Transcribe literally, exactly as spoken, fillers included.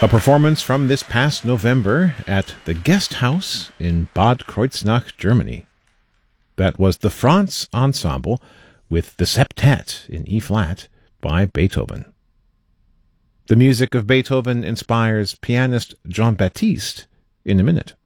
A performance from this past November at the Guest House in Bad Kreuznach, Germany. That was the Franz Ensemble with the Septet in E-flat by Beethoven. The music of Beethoven inspires pianist Jean Baptiste in a minute.